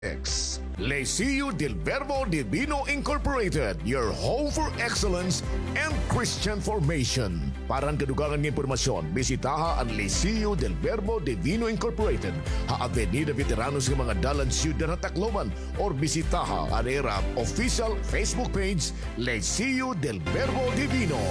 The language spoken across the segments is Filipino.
Lecio del Verbo Divino Incorporated, your home for excellence and Christian formation. Para ang kadugangan ng impormasyon, bisitaha ang Lecio del Verbo Divino Incorporated, ha Avenida Veteranos ng mga dalan Ciudad ng Tacloban, or bisitaha ang era official Facebook page Lecio del Verbo Divino.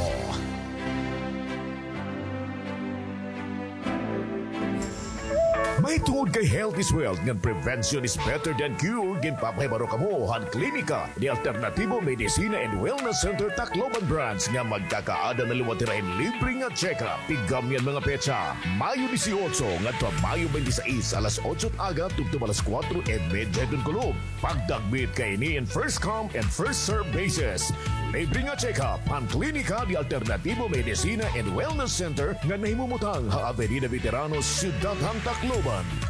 May tungod kay health is wealth, ngan prevention is better than cure, ginpapahibaro kamo han klinika di Alternatibo Medicina and Wellness Center Tacloban Branch nga magkakaada na luwatirahin libre nga check-up. Tigam yan mga petsa, Mayo 18 ngadto Mayo 26 alas 8 aga tugtong alas 4:30 dun kulog. Pagdagbit kay ni in first come and first serve basis. Libre nga check-up ang klinika di Alternatibo Medicina and Wellness Center nga nahimumutang ha Avenida Veteranos, Ciudad ng Tacloban.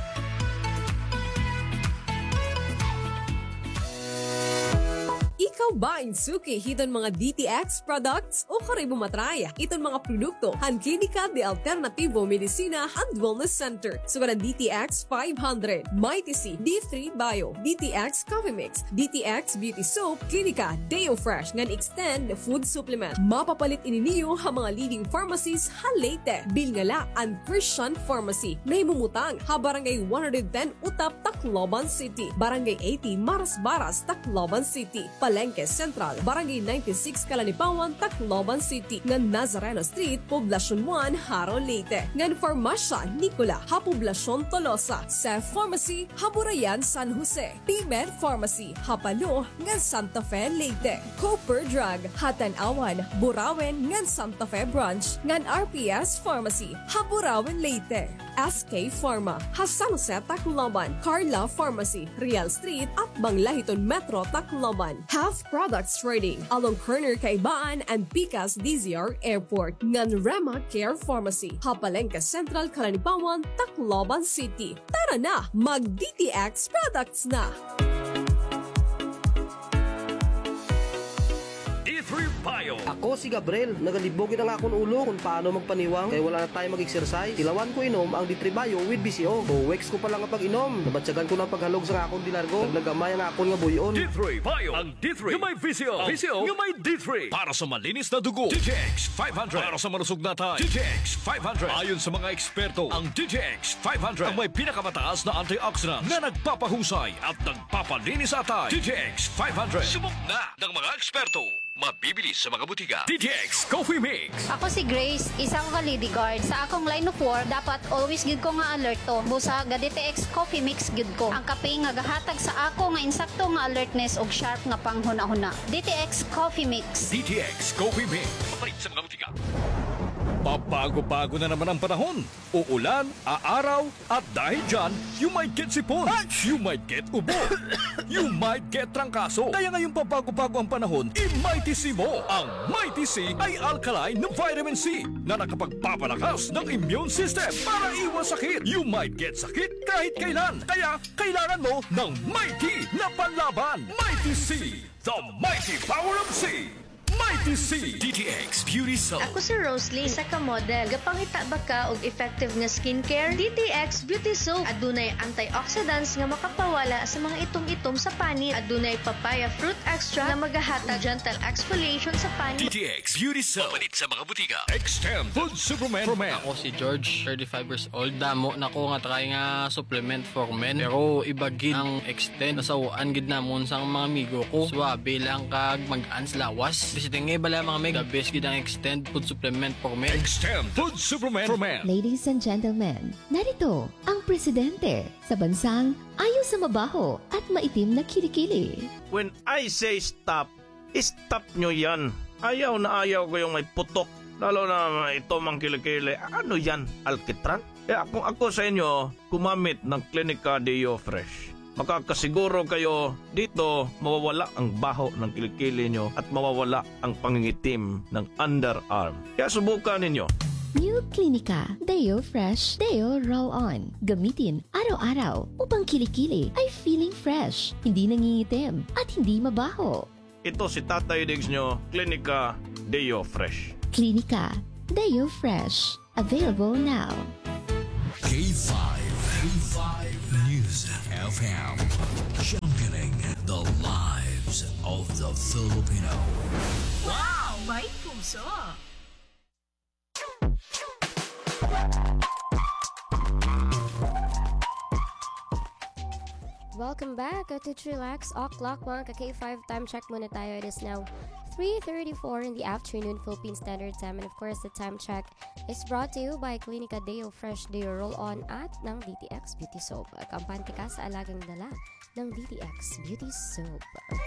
Ikaw ba insuki hiton mga DTX products o kare bumatraya iton mga produkto han Klinika de Alternativo Medicina and Wellness Center sugaran DTX 500, Mighty C, D3 Bio, DTX Coffee Mix, DTX Beauty Soap, Klinika Deo Fresh ngan extend food supplement. Mapapalit ininiyo ha mga leading pharmacies ha Leyte, Bilngala and Christian Pharmacy. Nahimumutang ha Barangay 110 Utap, Tacloban City, Barangay 80 Maras-Baras, Tacloban City, Palengke Central, Barangay 96 Kalanipawan, Tacloban City, ngan Nazareno Street, Poblacion 1, Haro, Leyte, ngan Farmasya Nicola, ha Poblacion Tolosa, Sef Pharmacy, ha Burayan, San Jose, P-Med Pharmacy, ha Palo, ngan Santa Fe, Leyte, Cooper Drug, ha Tanawan, Burawen, ngan Santa Fe Branch, ngan RPS Pharmacy, ha Burawen, Leyte, SK Pharma, ha San Jose, Tacloban, Carla Pharmacy, Real Street, at Banglahiton Metro, Tacloban, Half Products Trading, along Kerner Kaibaan and Picas DZR Airport, ngan Rema Care Pharmacy, Hapalengke Central, Kalanipawan, Tacloban City. Tara na, mag-DTX products na! D3 Bio. Ako si Gabriel, nagalibogin ang akong ulo kung paano magpaniwang kaya wala na tayo mag-exercise. Tilawan ko inom ang D3 Bio with BCO. Weeks ko pa lang ang pag-inom. Nabatsagan ko ng paghalog sa akong dilargo. Naglagamay ang akong nga buyon. D3 Bio. Ang D3 yung may VCO. VCO yung may D3. Para sa malinis na dugo, DTX 500. Para sa malusog na tayo, DTX 500. Ayon sa mga eksperto, ang DTX 500 ang may pinakamataas na antioxidant na nagpapahusay at nagpapalinis sa tayo. DTX 500. Subok na ng mga eksperto. Mabibili sa mga butika. DTX Coffee Mix. Ako si Grace, isang ka-lady guard. Sa akong line of work, dapat always gid ko nga alert to. Busa ga DTX Coffee Mix gid ko. Ang kape nga gahatag sa ako nga insakto nga alertness og sharp nga panghuna-huna. DTX Coffee Mix. DTX Coffee Mix. Papalit sa mga butika. Pabago-bago na naman ang panahon. Uulan, aaraw, at dahil dyan, you might get sipon, you might get ubo, you might get trangkaso. Kaya ngayong pabago-bago ang panahon, i-Mighty C mo. Ang Mighty C ay alkaline na vitamin C na nakapagpapalakas ng immune system para iwas sakit. You might get sakit kahit kailan. Kaya kailangan mo ng Mighty na panlaban. Mighty C, the mighty power of C. Mighty C DTX Beauty Soap. Ako si Rosalie, isa ka model. Gapangita ba ka og effective nga skincare? DTX Beauty Soap. Adunay antioxidants nga makapawala sa mga itom-itom sa panit. Adunay papaya fruit extract nga magahatag gentle exfoliation sa panit. DTX Beauty Soap. Papalit sa mga butika. Extend Food Supplement for Men. Ako si George, 35 years old. Damo na ko nga try nga supplement for men. Pero ibagid ang extend nasawaan gid namon sa mga amigo ko. Swabe lang kag mag-ans lawas. Tingay bala mga meg, the best gid ang extend food supplement for men. Extend food supplement for men. Ladies and gentlemen, narito ang presidente sa bansang ayaw sa mabaho at maitim na kilikili. When I say stop, stop nyo yan. Ayaw na ayaw ko yung may putok. Lalo na ito mang kilikili. Ano yan? Alkitran? Kung ako sa inyo, gumamit ng Klinika Deo Fresh. Makakasiguro kayo dito mawawala ang baho ng kilikili nyo at mawawala ang pangingitim ng underarm. Kaya subukan ninyo. New Klinika Deo Fresh Deo Roll-On. Gamitin araw-araw upang kilikili ay feeling fresh, hindi nangingitim at hindi mabaho. Ito si Tatay Diggs nyo, Klinika Deo Fresh. Klinika Deo Fresh. Available now. K5 News FM. the Filipino. Wow! May puso! Welcome back to Chillax O'Clock mga ka-K5 time check muna tayo. It is now 3:34 in the afternoon Philippine Standard Time, and of course the time check is brought to you by Clinica Deo Fresh Deo Roll-On at ng DTX Beauty Soap. Kampante ka sa alagang dala ng DTX Beauty Soap.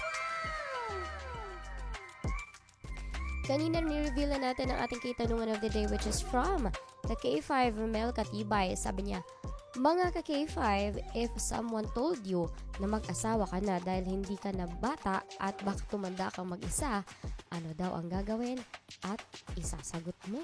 Kanina ni-reveal na natin ang ating kitanungan of the day, which is from the K5 Mel Katibay. Sabi niya, mga ka-K5, if someone told you na mag-asawa ka na dahil hindi ka na bata at baka tumanda kang mag-isa, ano daw ang gagawin at isasagot mo?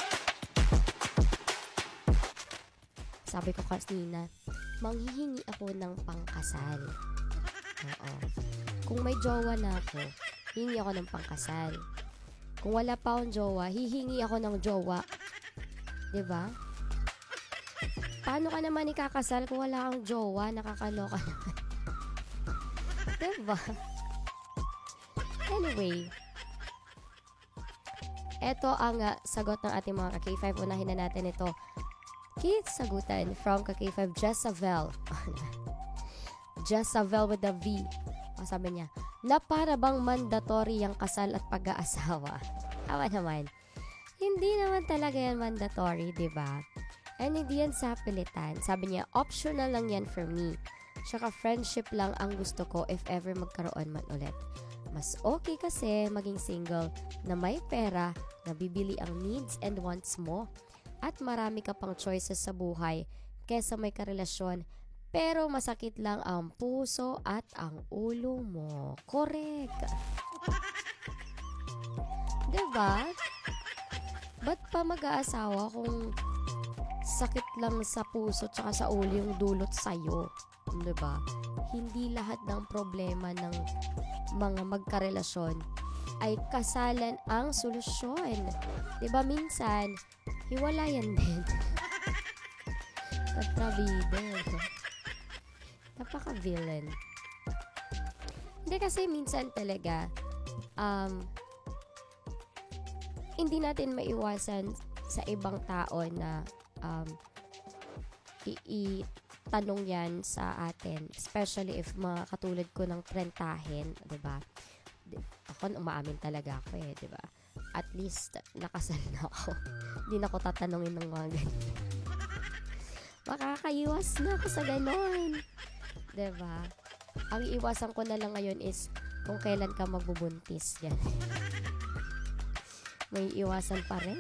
Sabi ko kanina, manghihingi ako ng pangkasal. Oo. Kung may jowa na ako, hingi ako ng pangkasal. Kung wala pa akong jowa, hihingi ako ng jowa. Diba? Paano ka naman ikakasal kung wala kang jowa? Nakakaloka naman. Diba? Anyway, eto ang sagot ng ating mga ka-K5. Unahin na natin ito. Keith sagutan from ka-K5 Jezabel. Jezabel with a V. Sabi niya, na para bang mandatory ang kasal at pag-aasawa? Awa naman. Hindi naman talaga yan mandatory, diba? And hindi yan sa pilitan. Sabi niya, optional lang yan for me. Tsaka friendship lang ang gusto ko if ever magkaroon man ulit. Mas okay kasi maging single na may pera, na bibili ang needs and wants mo, at marami ka pang choices sa buhay kesa may karelasyon pero masakit lang ang puso at ang ulo mo. Correct. Diba? Ba't pa mag-aasawa kung sakit lang sa puso tsaka sa ulo yung dulot sa'yo? Diba? Hindi lahat ng problema ng mga magkarelasyon ay kasalan ang solusyon. Diba minsan, hiwalayan din. Kontrabida. Napaka-villain. Hindi kasi minsan talaga, hindi natin maiwasan sa ibang tao na itanong yan sa atin. Especially if mga katulad ko ng trentahin, diba? Ako, umaamin talaga ako diba? At least, nakasal na ako. Hindi na ako tatanungin ng mga ganyan. Makakaiwas na ako sa ganon. Diba? Ang iiwasan ko na lang ngayon is kung kailan ka magbubuntis. Yan. May iwasan pa rin.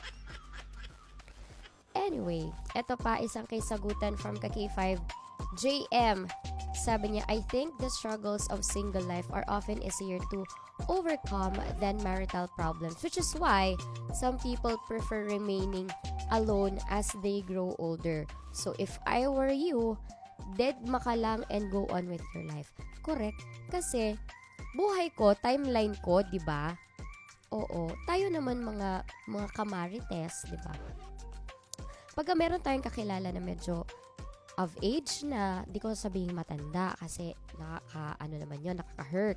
Anyway, eto pa isang sagutan from ka-K5 JM. Sabi niya, I think the struggles of single life are often easier to overcome than marital problems, which is why some people prefer remaining alone as they grow older. So if I were you, deadma ka lang and go on with your life. Correct? Kasi buhay ko, timeline ko, 'di ba? Oo, tayo naman mga kamarites, 'di ba? Pagka meron tayong kakilala na medyo of age na, di ko sabihin matanda kasi nakaka-hurt.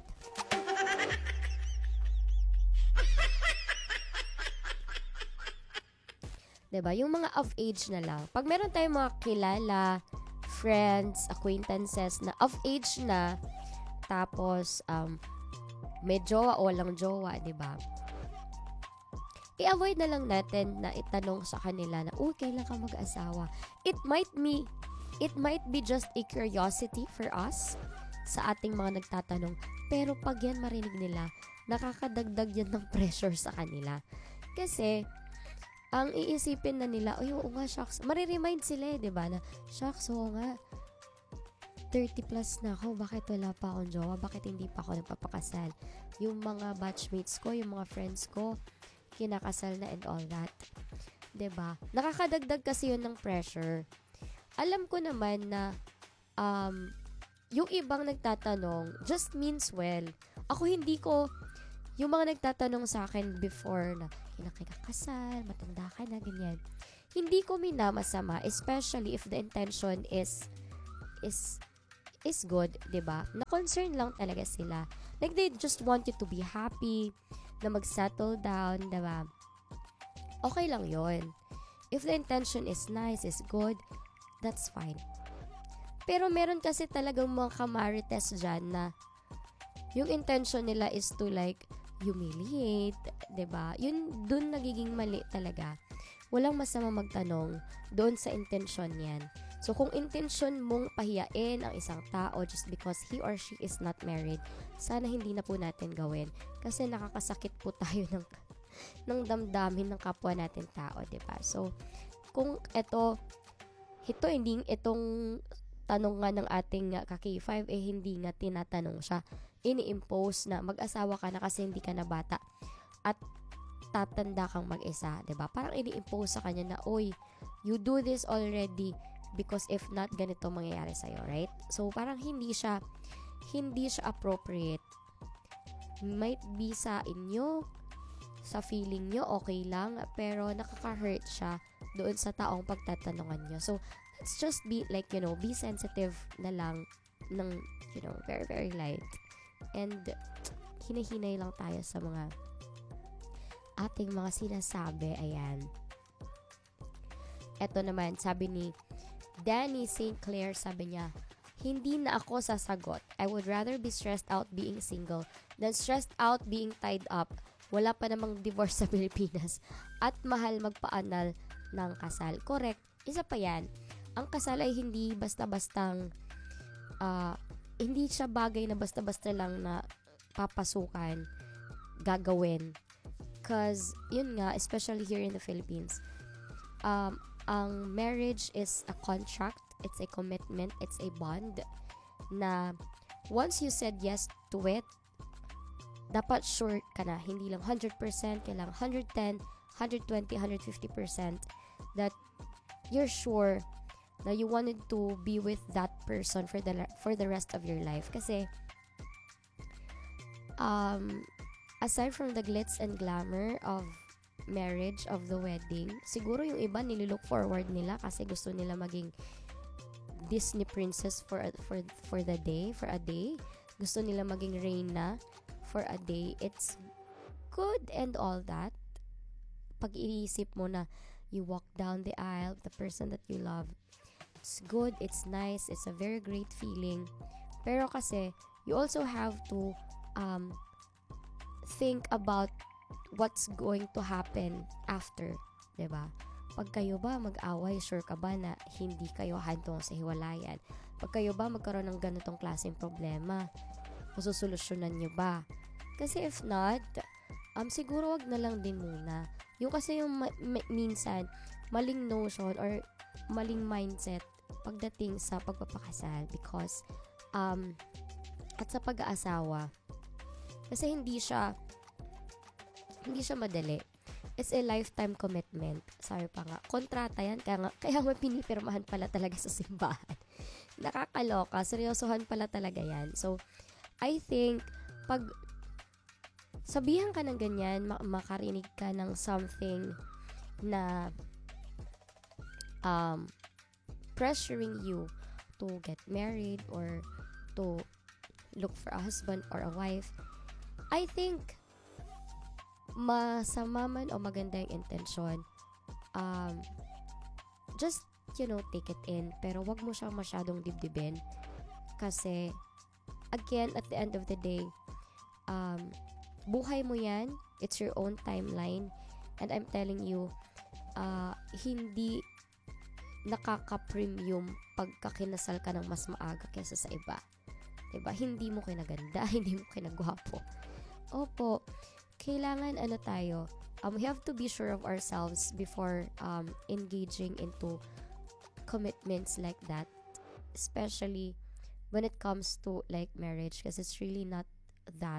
Diba? Yung mga of age na lang. Pag meron tayong mga kilala, friends, acquaintances na of age na, tapos may jowa o walang jowa, diba? I-avoid na lang natin na itanong sa kanila na, kailan ka mag-asawa? It might be just a curiosity for us sa ating mga nagtatanong. Pero pag yan marinig nila, nakakadagdag yan ng pressure sa kanila. Kasi, ang iisipin na nila, oo nga, shucks. Mariremind sila diba? Na, shucks, oo nga. 30 plus na ako, bakit wala pa akong jowa? Bakit hindi pa ako nagpapakasal? Yung mga batchmates ko, yung mga friends ko, kinakasal na and all that. Diba? Nakakadagdag kasi yun ng pressure. Alam ko naman na yung ibang nagtatanong just means well. Ako hindi ko, yung mga nagtatanong sa akin before na kinakasal, matanda ka na, ganyan. Hindi ko minamasama, especially if the intention is is good, 'di ba? Na concern lang talaga sila. Like they just want you to be happy, na mag-settle down, 'di ba? Okay lang 'yon. If the intention is nice, is good, that's fine. Pero meron kasi talagang mga kamarites dyan na yung intention nila is to like humiliate, 'di ba? Yun dun nagiging mali talaga. Walang masama magtanong doon sa intention niyan. So kung intention mong pahiyain ang isang tao just because he or she is not married, sana hindi na po natin gawin kasi nakakasakit po tayo ng damdamin ng kapwa natin tao, 'di ba? So kung itong tanong nga ng ating ka-K5 hindi nga tinatanong siya, ini-impose na mag-asawa ka na kasi hindi ka na bata at tatanda kang mag-isa, 'di ba? Parang ini-impose sa kanya na, oy, you do this already because if not, ganito mangyayari sa'yo, right? So parang hindi siya appropriate. Might be sa inyo, sa feeling nyo, okay lang, pero nakaka-hurt siya doon sa taong pagtatanungan nyo. So let's just be like, be sensitive na lang ng, very, very light. And hinahinay lang tayo sa mga ating mga sinasabi. Ayan. Ito naman, sabi ni Danny St. Clair, sabi niya, hindi na ako sasagot. I would rather be stressed out being single than stressed out being tied up. Wala pa namang divorce sa Pilipinas. At mahal magpaanal ng kasal. Correct. Isa pa yan. Ang kasal ay hindi basta-bastang hindi siya bagay na basta-basta lang na papasukan, gagawin. Because, yun nga, especially here in the Philippines, ang marriage is a contract, it's a commitment, it's a bond, na once you said yes to it, dapat sure ka na, hindi lang 100%, kailangan 110, 120, 150%, that you're sure na you wanted to be with that person for the rest of your life. Kasi, aside from the glitz and glamour of marriage, of the wedding, siguro yung iba nililook forward nila kasi gusto nila maging Disney princess for the day, for a day. Gusto nila maging reyna for a day. It's good and all that. Pag iisip mo na you walk down the aisle with the person that you love, it's good, it's nice, it's a very great feeling. Pero kasi, you also have to think about what's going to happen after, 'di ba? Pag kayo ba mag-away, sure ka ba na hindi kayo hantong sa hiwalayan? Pag kayo ba magkaroon ng ganitong klaseng problema, masusolusyonan nyo ba? Kasi if not, siguro wag na lang din muna. Yung kasi yung minsan, maling notion or maling mindset pagdating sa pagpapakasal because at sa pag-aasawa, kasi hindi siya madali. It's a lifetime commitment. Sabi pa nga, kontrata yan. Kaya may pinipirmahan pala talaga sa simbahan. Nakakaloka. Seryosohan pala talaga yan. So, I think, pag sabihan ka ng ganyan, makarinig ka ng something na pressuring you to get married or to look for a husband or a wife, I think masama man o maganda yung intention, just, take it in. Pero wag mo siya masyadong dibdibin. Kasi, again, at the end of the day, buhay mo yan. It's your own timeline. And I'm telling you, hindi nakaka-premium pagkakinasal ka ng mas maaga kaysa sa iba. Diba? Hindi mo kinaganda, hindi mo kinagwapo. Opo, kailangan tayo, we have to be sure of ourselves before engaging into commitments like that, especially when it comes to like marriage, because it's really not that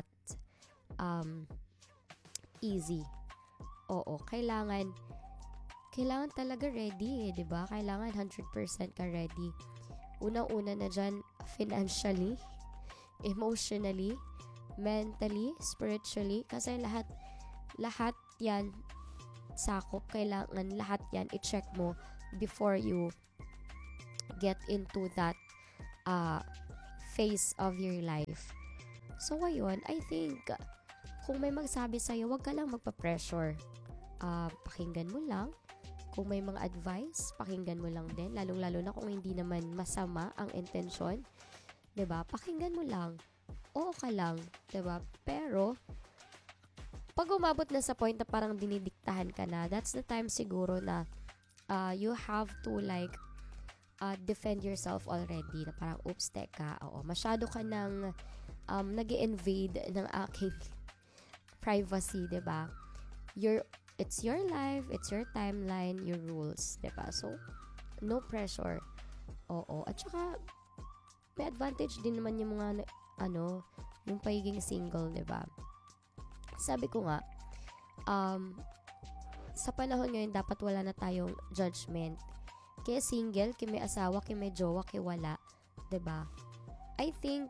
easy. Oo, kailangan talaga ready, 'di ba? Kailangan 100% ka ready. Una-una na dyan, financially, emotionally, mentally, spiritually, kasi lahat yan sakop, kailangan lahat yan i-check mo before you get into that phase of your life. So, ayun, I think, kung may magsabi sa'yo, wag ka lang magpa-pressure. Pakinggan mo lang. Kung may mga advice, pakinggan mo lang din. Lalong-lalo na kung hindi naman masama ang intensyon. 'Di ba? Pakinggan mo lang. Oo ka lang. 'Di ba? Pero, pag umabot na sa point na parang dinidiktahan ka na, that's the time siguro na you have to like defend yourself already. Na parang, oops, teka. Oo, masyado ka nang nag-invade ng aking privacy, 'di ba? It's your life, it's your timeline, your rules, 'di ba? So, no pressure. Oo. At saka, may advantage din naman yung mga, yung pagiging single, 'di ba? Sabi ko nga, sa panahon ngayon, dapat wala na tayong judgment. Kaya single, kaya may asawa, kaya may jowa, kaya wala, 'di ba? I think,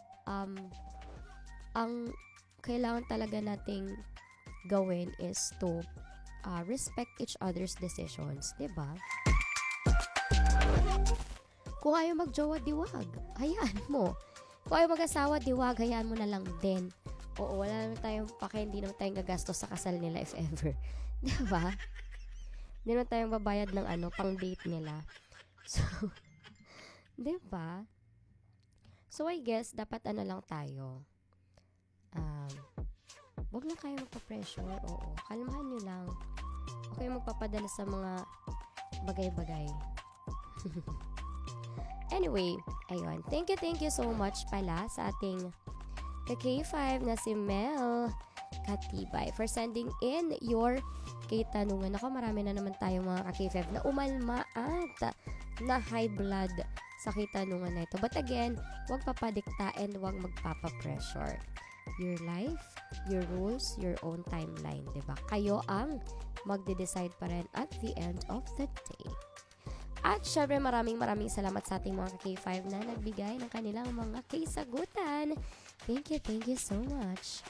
ang kailangan talaga nating gawin is to respect each other's decisions, 'di ba? Kung ayaw magjowa, diwag. Hayaan mo. Kung ayaw mag-asawa, diwag. Hayaan mo na lang din. Oo, wala naman tayong hindi naman tayong gagastos sa kasal nila if ever. 'Di ba? Hindi naman tayong babayad ng pang date nila. So, 'di ba? So, I guess, dapat lang tayo. Huwag lang kayo magpa-pressure. Oo. Kalmahan nyo lang. Huwag kayo magpapadala sa mga bagay-bagay. Anyway, ayun. Thank you so much pala sa ating ka-K5 na si Mel Katibay for sending in your K-tanungan. Ako, marami na naman tayong mga ka-K5 na umalma at na high blood sa K-tanungan na ito. But again, huwag papadikta and huwag magpapa-pressure. Your life, your rules, your own timeline, 'di ba? Kayo ang magde-decide pa rin at the end of the day. At syempre, maraming salamat sa ating mga K5 na nagbigay ng kanilang mga K-sagutan. Thank you so much.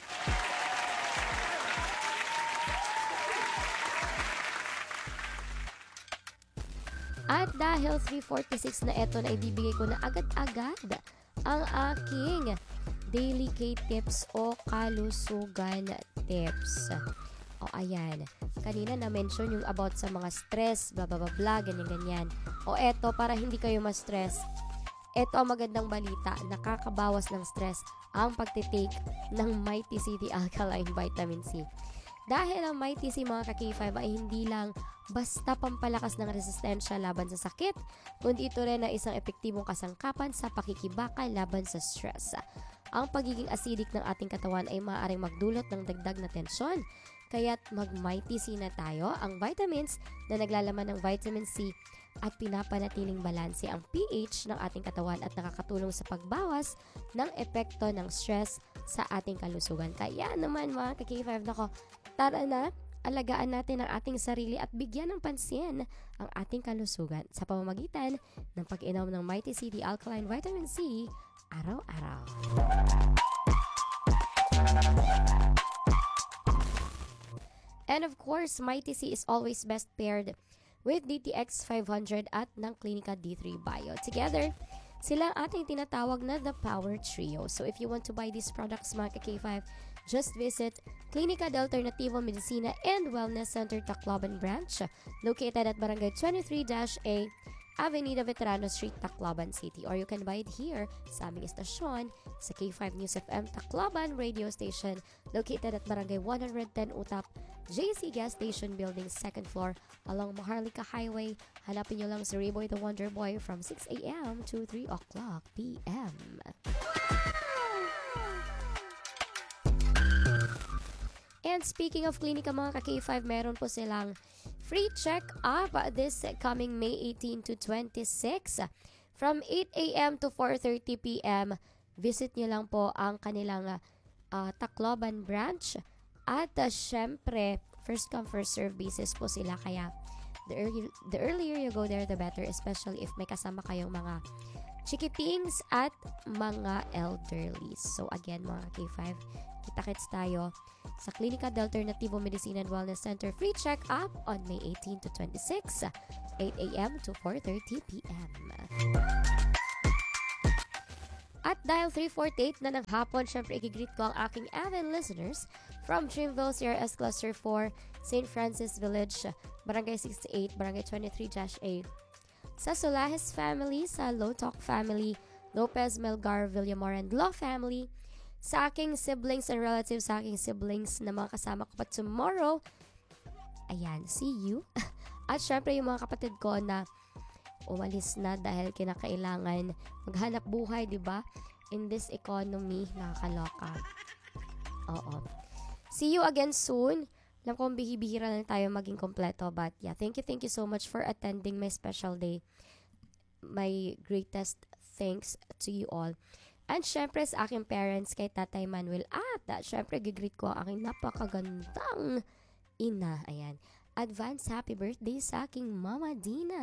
At dahil 3:46 na eto na ibibigay ko na agad-agad ang aking daily K-tips o kalusugan tips. O ayan, kanina na-mention yung about sa mga stress, blah blah blah, ganyan-ganyan. O eto, para hindi kayo ma-stress, eto ang magandang balita, nakakabawas ng stress ang pagtitake ng Mighty C Alkaline Vitamin C. Dahil ang Mighty C, mga ka-K5, ay hindi lang basta pampalakas ng resistensya laban sa sakit, kundi ito rin na isang epektibong kasangkapan sa pakikibaka laban sa stress. Ang pagiging acidic ng ating katawan ay maaaring magdulot ng dagdag na tensyon, kaya't mag-Mighty C na tayo, ang vitamins na naglalaman ng vitamin C at pinapanatiling balanse ang pH ng ating katawan at nakakatulong sa pagbawas ng epekto ng stress sa ating kalusugan. Kaya naman, mga ka-K5 nako, tara na, alagaan natin ang ating sarili at bigyan ng pansin ang ating kalusugan sa pamamagitan ng pag-inom ng Mighty C Alkaline Vitamin C araw-araw. And of course, Mighty C is always best paired with DTX 500 at ng Clinica D3 Bio. Together, sila ang ating tinatawag na The Power Trio. So if you want to buy these products, mga ka-K5, just visit Clinica de Alternativo Medicina and Wellness Center Tacloban Branch, located at Barangay 23-A, Avenida Veterano Street, Tacloban City. Or you can buy it here sa aming estasyon sa K5 News FM Tacloban Radio Station, located at Barangay 110 Utap, JC Gas Station Building, 2nd floor, along Maharlika Highway. Hanapin nyo lang si Rayboy the Wonder Boy from 6 a.m. to 3 o'clock p.m. And speaking of Clinica, mga ka-K5, meron po silang free check-up this coming May 18 to 26 from 8 a.m. to 4:30 p.m. Visit nyo lang po ang kanilang Tacloban branch. At syempre, first come, first serve basis po sila. Kaya the earlier you go there, the better. Especially if may kasama kayong mga chikitings at mga elderlies. So again, mga K5, kita-kits tayo sa Clinica de Alternativo Medicina and Wellness Center. Free check-up on May 18 to 26, 8 a.m. to 4:30 p.m. At Dahil 3:48 na ng hapon, syempre ikigreet ko ang aking avid listeners from Dreamville, CRS Cluster 4, St. Francis Village, Barangay 68, Barangay 23-A. Sa Solahes family, sa Low Talk family, Lopez, Melgar, Villamor, and Law family, sa aking siblings and relatives, sa aking siblings na mga kasama ko pa tomorrow. Ayan, see you. At syempre yung mga kapatid ko na umalis na dahil kinakailangan maghanap buhay, di ba? In this economy, nakakaloka. Oo. See you again soon. Alam ko bihibihira lang tayo maging kompleto, but yeah, thank you so much for attending my special day. My greatest thanks to you all. And syempre sa aking parents, kay Tatay Manuel, at syempre gigreet ko ang aking napakagandang ina. Ayan. Advance happy birthday sa aking Mama Dina.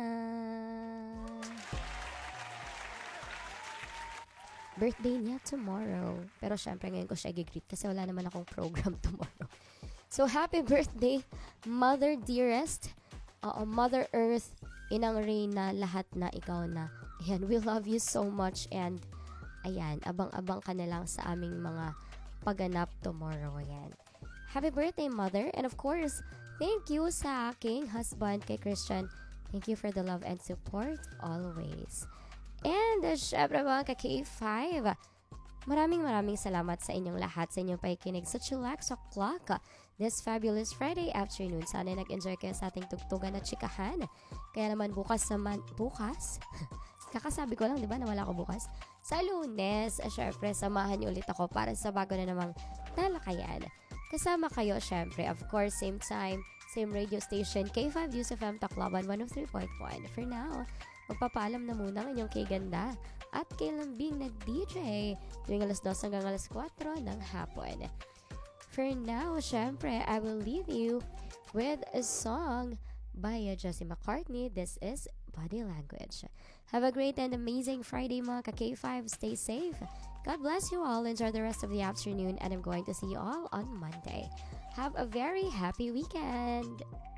Birthday niya tomorrow. Pero syempre ngayon ko siya i-greet kasi wala naman akong program tomorrow. So happy birthday, Mother Dearest, Mother Earth, Inang Reyna, lahat na ikaw na. Ayan, we love you so much and ayan, abang-abang ka na lang sa aming mga pagganap tomorrow. Ayan. Happy birthday, Mother. And of course, thank you sa aking husband, kay Christian. Thank you for the love and support always. And syempre mga ka-K5, maraming salamat sa inyong lahat sa inyong pakikinig sa Chillax O'Clock this fabulous Friday afternoon. Sana nag-enjoy kayo sa ating tugtugan at chikahan. Kaya naman bukas, kakasabi ko lang, di ba, na wala ako bukas. Sa Lunes, syempre, samahan niyo ulit ako para sa bago na namang talakayan. Kasama kayo, syempre, of course, same time, same radio station, K5 News FM Tacloban 103.1. For now, magpapaalam na muna ang inyong kay Ganda at kay Lambing na DJ tuwing alas 2 hanggang alas 4 ng hapon. For now, syempre, I will leave you with a song by Jessie McCartney. This is Body Language. Have a great and amazing Friday mga ka-K5. Stay safe. God bless you all. Enjoy the rest of the afternoon and I'm going to see you all on Monday. Have a very happy weekend.